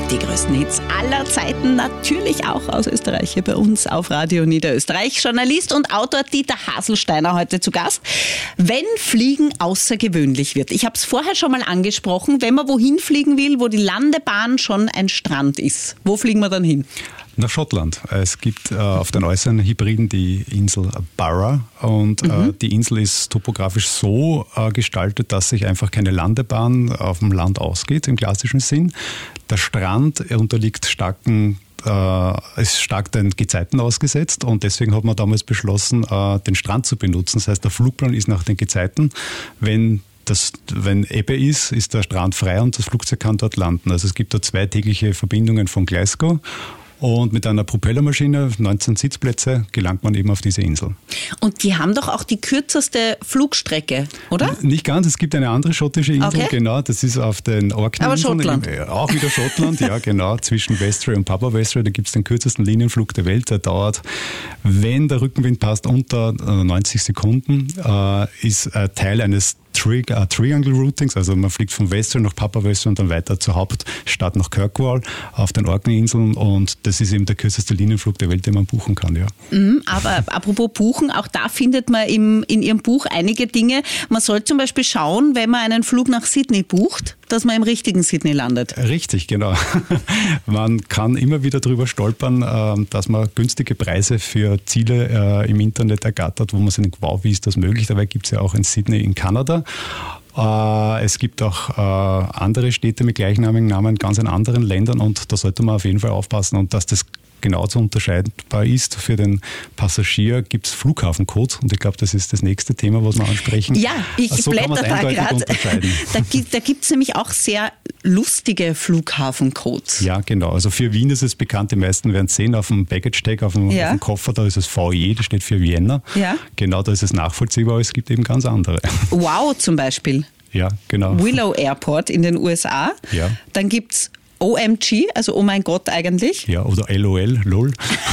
Die größten Hits aller Zeiten, natürlich auch aus Österreich, hier bei uns auf Radio Niederösterreich. Journalist und Autor Dieter Haselsteiner heute zu Gast. Wenn Fliegen außergewöhnlich wird. Ich habe es vorher schon mal angesprochen, wenn man wohin fliegen will, wo die Landebahn schon ein Strand ist. Wo fliegen wir dann hin? Nach Schottland. Es gibt auf den äußeren Hebriden die Insel Barra und die Insel ist topografisch so gestaltet, dass sich einfach keine Landebahn auf dem Land ausgeht, im klassischen Sinn. Der Strand unterliegt ist stark den Gezeiten ausgesetzt und deswegen hat man damals beschlossen, den Strand zu benutzen. Das heißt, der Flugplan ist nach den Gezeiten. Wenn Ebbe ist der Strand frei und das Flugzeug kann dort landen. Also es gibt da 2 tägliche Verbindungen von Glasgow. Und mit einer Propellermaschine, 19 Sitzplätze, gelangt man eben auf diese Insel. Und die haben doch auch die kürzeste Flugstrecke, oder? Nicht ganz, es gibt eine andere schottische Insel, okay. Genau, das ist auf den Orkney-Inseln. Aber Schottland. Auch wieder Schottland, ja genau, zwischen Westray und Papa Westray, da gibt es den kürzesten Linienflug der Welt, der dauert, wenn der Rückenwind passt, unter 90 Sekunden, ist Teil eines Triangle Routings, also man fliegt von Westray nach Papa Westray und dann weiter zur Hauptstadt nach Kirkwall auf den Orkney-Inseln und das ist eben der kürzeste Linienflug der Welt, den man buchen kann, ja. Aber apropos buchen, auch da findet man in Ihrem Buch einige Dinge. Man soll zum Beispiel schauen, wenn man einen Flug nach Sydney bucht, dass man im richtigen Sydney landet. Richtig, genau. Man kann immer wieder drüber stolpern, dass man günstige Preise für Ziele im Internet ergattert, wo man sich denkt, wow, wie ist das möglich? Dabei gibt es ja auch in Sydney in Kanada. Es gibt auch andere Städte mit gleichnamigen Namen, ganz in anderen Ländern und da sollte man auf jeden Fall aufpassen und dass das genauso unterscheidbar ist. Für den Passagier gibt es Flughafencodes und ich glaube, das ist das nächste Thema, was wir ansprechen. Ja, ich so blätter da gerade. Da gibt es nämlich auch sehr lustige Flughafencodes. Ja, genau. Also für Wien ist es bekannt, die meisten werden es sehen, auf dem Baggage-Tag, auf dem Koffer, da ist es VE, das steht für Vienna. Ja. Genau, da ist es nachvollziehbar, aber es gibt eben ganz andere. Wow zum Beispiel. Ja, genau. Willow Airport in den USA. Ja. Dann gibt es OMG, also oh mein Gott eigentlich. Ja, oder LOL, LOL.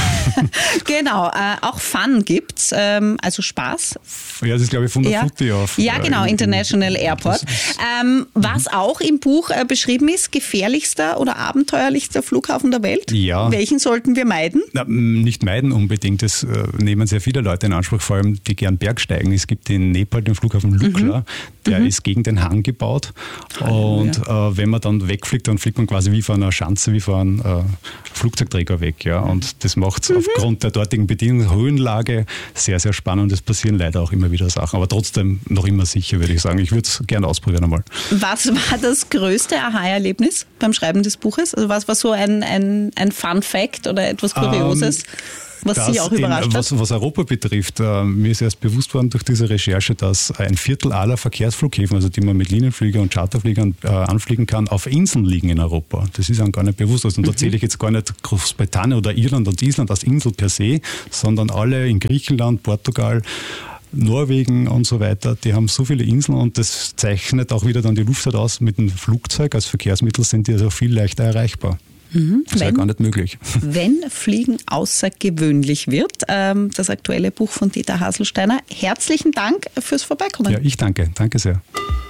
Genau, auch Fun gibt's, also Spaß. Ja, das ist glaube ich von der Futti auf. Ja, genau, International Airport. Was auch im Buch beschrieben ist, gefährlichster oder abenteuerlichster Flughafen der Welt. Ja. Welchen sollten wir meiden? Na, nicht meiden unbedingt, das nehmen sehr viele Leute in Anspruch, vor allem die gern Bergsteigen. Es gibt in Nepal den Flughafen Lukla, der ist gegen den Hang gebaut und wenn man dann wegfliegt, dann fliegt man quasi wie von einer Schanze, wie von einem Flugzeugträger weg. Ja? Und das macht es aufgrund der dortigen Bedingungen, Höhenlage, sehr, sehr spannend. Es passieren leider auch immer wieder Sachen, aber trotzdem noch immer sicher, würde ich sagen. Ich würde es gerne ausprobieren einmal. Was war das größte Aha-Erlebnis beim Schreiben des Buches? Also was war so ein Fun-Fact oder etwas Kurioses? Was Sie auch überrascht hat? Was Europa betrifft, mir ist erst bewusst worden durch diese Recherche, dass ein Viertel aller Verkehrsflughäfen, also die man mit Linienflieger und Charterfliegern anfliegen kann, auf Inseln liegen in Europa. Das ist einem gar nicht bewusst. Also, und da zähle ich jetzt gar nicht Großbritannien oder Irland und Island als Insel per se, sondern alle in Griechenland, Portugal, Norwegen und so weiter, die haben so viele Inseln und das zeichnet auch wieder dann die Luftfahrt aus. Mit dem Flugzeug als Verkehrsmittel sind die also viel leichter erreichbar. Das ist ja gar nicht möglich. Wenn Fliegen außergewöhnlich wird, das aktuelle Buch von Dieter Haselsteiner. Herzlichen Dank fürs Vorbeikommen. Ja, ich danke. Danke sehr.